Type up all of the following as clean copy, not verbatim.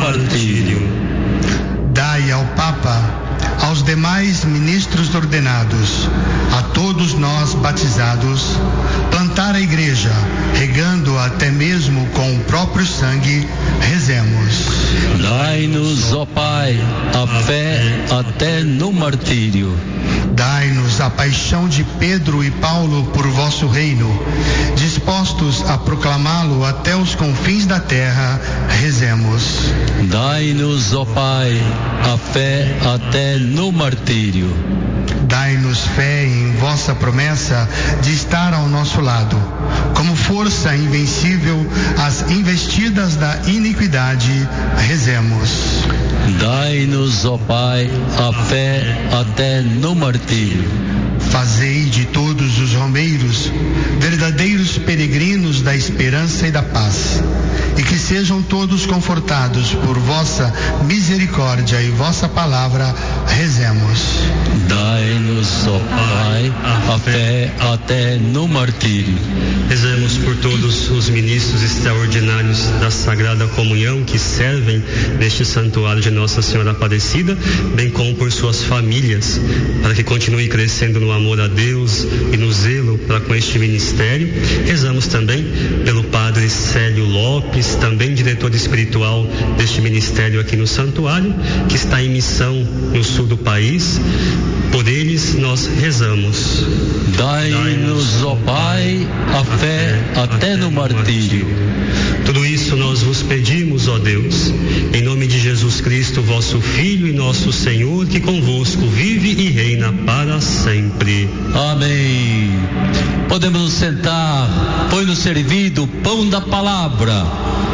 martírio. Dai ao Papa, aos demais ministros ordenados, a todos nós batizados, plantar a Igreja, regando até mesmo com o próprio sangue, rezemos. Dai-nos, ó Pai, a fé até no martírio. Dai-nos a paixão de Pedro e Paulo por vosso reino, dispostos a proclamá-lo até os confins da terra, rezemos. Dai-nos, ó Pai, a fé até no martírio. Dai-nos fé em vossa promessa de estar ao nosso lado, como força invencível às investidas da iniquidade, rezemos. Dai-nos, ó Pai, a fé até no martírio. Fazei de todos os romeiros verdadeiros peregrinos da esperança e da paz, e que sejam todos confortados por vossa misericórdia e vossa palavra, rezemos. Dai-nos, ó Pai, a fé até no martírio. Rezemos por todos os ministros extraordinários da Sagrada Comunhão que servem neste santuário de Nossa Senhora Aparecida, bem como por suas famílias, para que continue crescendo no amor a Deus e no zelo para com este ministério. Rezamos também pelo Padre Célio Lopes, também diretor espiritual deste ministério aqui no santuário, que está em missão no sul do país. Por eles nós rezamos. Dai-nos, ó Pai, a fé até no martírio. Tudo isso nós vos pedimos, ó Deus, em nome de Jesus Cristo, vosso Filho e nosso Senhor, que convosco vive e reina para sempre. Amém. Podemos nos sentar. Foi-nos servido o pão da palavra.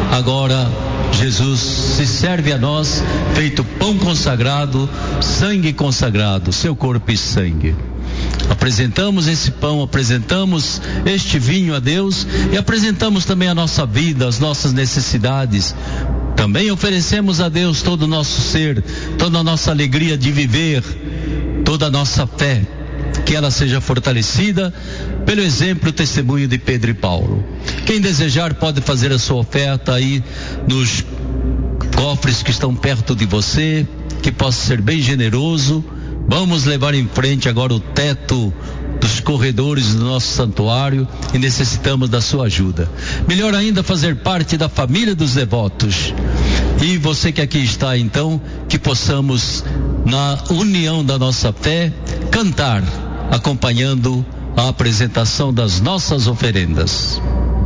Agora Jesus se serve a nós, feito pão consagrado, sangue consagrado, seu corpo e sangue. Apresentamos esse pão, apresentamos este vinho a Deus e apresentamos também a nossa vida, as nossas necessidades. Também oferecemos a Deus todo o nosso ser, toda a nossa alegria de viver, toda a nossa fé, que ela seja fortalecida pelo exemplo e testemunho de Pedro e Paulo. Quem desejar pode fazer a sua oferta aí nos cofres que estão perto de você, que possa ser bem generoso. Vamos levar em frente agora o teto dos corredores do nosso santuário e necessitamos da sua ajuda. Melhor ainda fazer parte da família dos devotos. E você que aqui está, então, que possamos, na união da nossa fé, cantar, acompanhando a apresentação das nossas oferendas.